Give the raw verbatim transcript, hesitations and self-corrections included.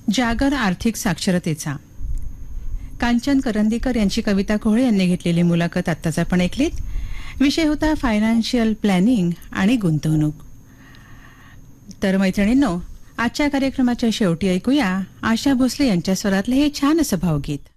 जागर आर्थिक साक्षरतेचा. कांचन करंदीकर यांची कविता कोहळे यांनी घेतलेली मुलाखत आत्ताच आपण ऐकलीत. विषय होता फायनान्शियल प्लॅनिंग आणि गुंतवणूक. तर मैत्रिणींनो, आजच्या कार्यक्रमाच्या शेवटी ऐकूया आशा भोसले यांच्या स्वरातले हे छान असं भावगीत.